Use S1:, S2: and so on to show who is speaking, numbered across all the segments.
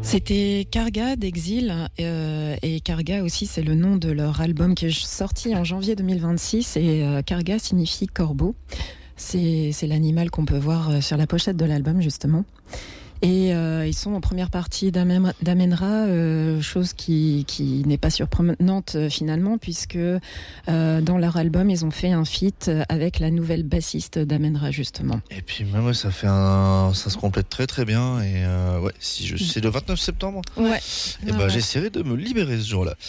S1: C'était Karga d'Exil et Karga aussi c'est le nom de leur album qui est sorti en janvier 2026 et Karga signifie corbeau. C'est l'animal qu'on peut voir sur la pochette de l'album justement. Et ils sont en première partie d'Amenra, chose qui n'est pas surprenante finalement, puisque dans leur album, ils ont fait un feat avec la nouvelle bassiste d'Amenra justement.
S2: Et puis même ça se complète très très bien. Et ouais, c'est le 29 septembre.
S1: Ouais.
S2: Et j'essaierai de me libérer ce jour-là.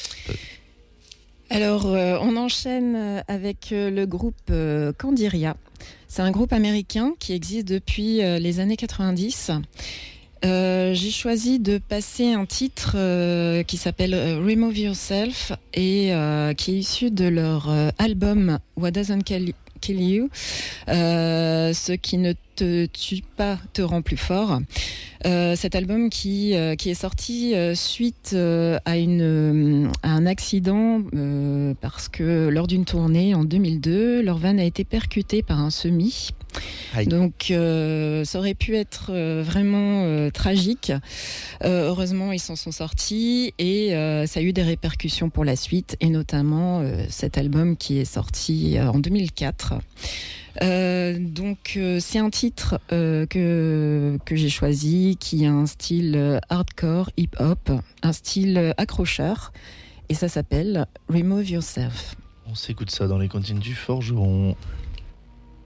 S1: Alors, on enchaîne avec le groupe Candiria. C'est un groupe américain qui existe depuis les années 90. J'ai choisi de passer un titre qui s'appelle Remove Yourself et qui est issu de leur album What Doesn't Kill You. Ce qui ne te tue pas te rend plus fort. Cet album qui est sorti suite à un accident parce que lors d'une tournée en 2002, leur van a été percuté par un semi. Aïe. Donc ça aurait pu être vraiment tragique. Heureusement, ils s'en sont sortis et ça a eu des répercussions pour la suite et notamment cet album qui est sorti en 2004. Donc c'est un titre que j'ai choisi qui a un style hardcore, hip-hop, un style accrocheur et ça s'appelle Remove Yourself.
S2: On s'écoute ça dans les cantines du Forgeron.